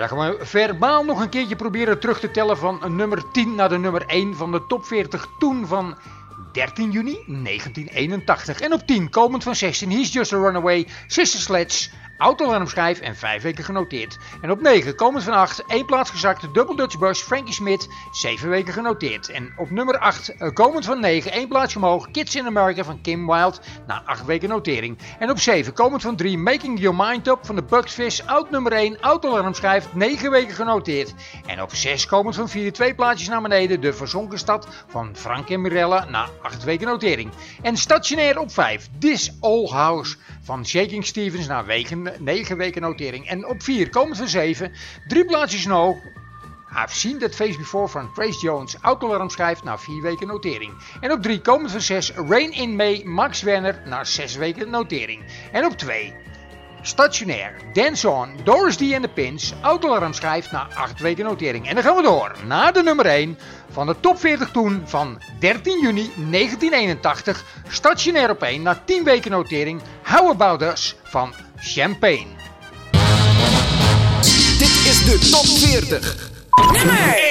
dan gaan we verbaal nog een keertje proberen terug te tellen van nummer 10 naar de nummer 1 van de top 40 toen van 13 juni 1981. En op 10, komend van 16, He's Just a Runaway, Sister Sledge, Autoalarmschijf en 5 weken genoteerd. En op 9, komend van 8, 1 plaats gezakt, Double Dutch Bus, Frankie Smith, 7 weken genoteerd. En op nummer 8, komend van 9, 1 plaatsje omhoog, Kids in America van Kim Wilde, na 8 weken notering. En op 7, komend van 3, Making Your Mind Up van de Bucks oud nummer 1, Autoalarmschijf, 9 weken genoteerd. En op 6, komend van 4, 2 plaatsjes naar beneden, De Verzonken Stad van Frank en Mirella, na 8 weken notering. En stationair op 5, This Old House van Shaking Stevens, na 9 weken notering. En op 4, komend van 7, 3 plaatsjes omhoog, I've Seen That Face Before van Grace Jones, Autoalarmschijf, na 4 weken notering. En op 3, komend van 6, Rain in May, Max Werner, na 6 weken notering. En op 2, stationair, Dance On, Doris D and the Pins, Autoalarmschijf, na 8 weken notering. En dan gaan we door naar de nummer 1 van de top 40 toen van 13 juni 1981. Stationair op 1, na 10 weken notering, How About Us van Champagne. Dit is de top 40. Nummer 1.